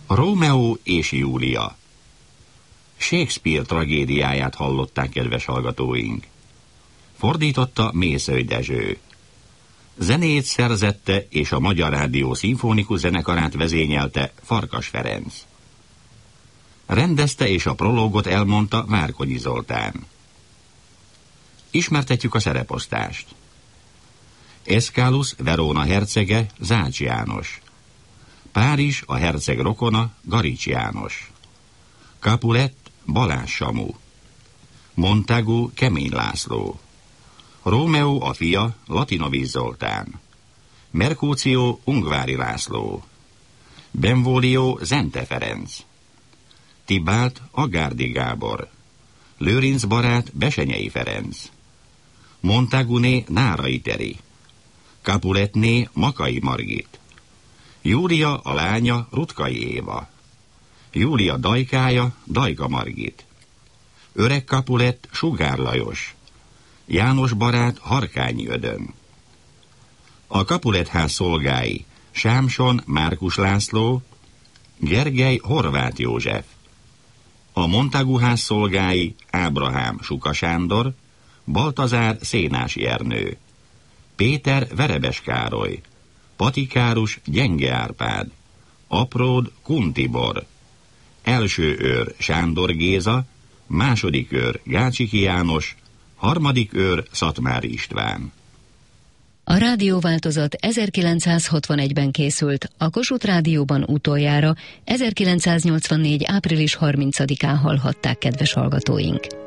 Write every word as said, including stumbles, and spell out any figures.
Rómeó és Júlia. Shakespeare tragédiáját hallották, kedves hallgatóink. Fordította Mészöly Dezső. Zenét szerzette és a Magyar Rádió szimfonikus zenekarát vezényelte Farkas Ferenc. Rendezte és a prológot elmondta Várkonyi Zoltán. Ismertetjük a szereposztást. Eszkálus Verona hercege Zács János. Párizs a herceg rokona Garics János. Capulet Balázs Samu. Montagu Kemény László. Rómeó a fia Latinovics Zoltán. Merkúció Ungvári László. Benvolio Zente Ferenc. Tibált Agárdi Gábor. Lőrinc barát Besenyei Ferenc. Montaguné Nárai Teri. Capuletné Makai Margit. Júlia a lánya Rutkai Éva. Júlia dajkája Dajka Margit. Öreg Capulet Sugár Lajos. János barát Harkányi Ödön. A Capuletház szolgái Sámson Márkus László, Gergely Horváth József. A Montagu-ház szolgái Ábrahám Suka Sándor, Baltazár Szénási Ernő, Péter Verebes Károly, Patikárus Gyenge Árpád, Apród Kun Tibor, első őr Sándor Géza, második őr Gácsiki János, harmadik őr Szatmári István. A rádióváltozat ezerkilencszázhatvanegyben készült, a Kossuth Rádióban utoljára ezerkilencszáznyolcvannégy. április harmincadikán hallhatták, kedves hallgatóink.